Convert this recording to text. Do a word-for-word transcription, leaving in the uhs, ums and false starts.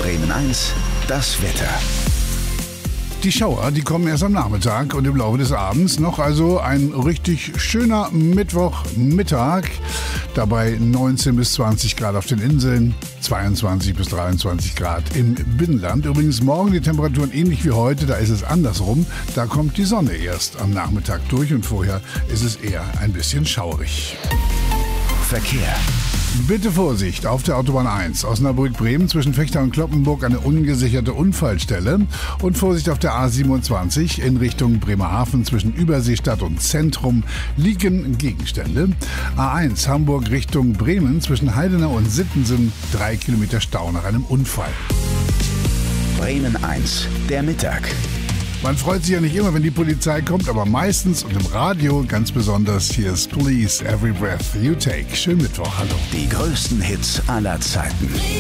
Bremen eins, das Wetter. Die Schauer, die kommen erst am Nachmittag und im Laufe des Abends noch also ein richtig schöner Mittwochmittag. Dabei neunzehn bis zwanzig Grad auf den Inseln, zweiundzwanzig bis dreiundzwanzig Grad im Binnenland. Übrigens morgen die Temperaturen ähnlich wie heute, da ist es andersrum. Da kommt die Sonne erst am Nachmittag durch und vorher ist es eher ein bisschen schaurig. Verkehr. Bitte Vorsicht auf der Autobahn eins, Osnabrück-Bremen zwischen Vechta und Cloppenburg eine ungesicherte Unfallstelle und Vorsicht auf der A siebenundzwanzig in Richtung Bremerhaven zwischen Überseestadt und Zentrum liegen Gegenstände. A eins Hamburg Richtung Bremen zwischen Heidenau und Sittensen drei Kilometer Stau nach einem Unfall. Bremen eins, der Mittag. Man freut sich ja nicht immer, wenn die Polizei kommt, aber meistens und im Radio ganz besonders. Hier ist Police Every Breath You Take. Schönen Mittwoch, hallo. Die größten Hits aller Zeiten.